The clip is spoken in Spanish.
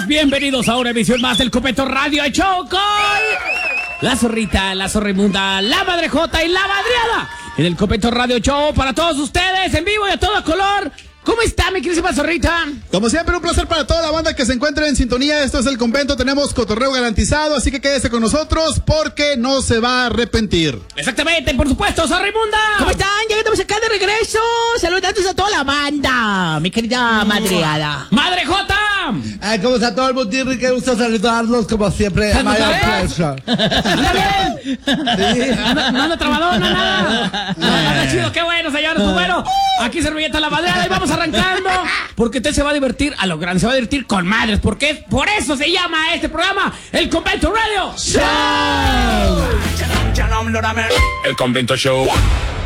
bienvenidos a una emisión más del Copeto Radio Show con la zorrita, la zorrimunda, la madrejota y la madriada en el Copeto Radio Show para todos ustedes en vivo y a todo color. ¿Cómo está, mi querísima zorrita? Como siempre, un placer para toda la banda que se encuentra en sintonía. Esto es El Convento, tenemos cotorreo garantizado, así que quédese con nosotros porque no se va a arrepentir. Exactamente, por supuesto, zorrimunda. ¿Cómo están? Ya estamos acá de regreso. Saludos a toda la banda, mi querida madreada. ¡Madrejota! ¿Cómo está todo el mundo? Qué gusto saludarlos, como siempre. ¿Anda no anda trabador, no nada? No, chido, qué bueno, señores. Pues bueno, aquí servilleta la madreada y vamos arrancando. Porque usted se va a divertir a lo grande, se va a divertir con madres. Porque por eso se llama este programa El Convento Radio Show. El Convento Show.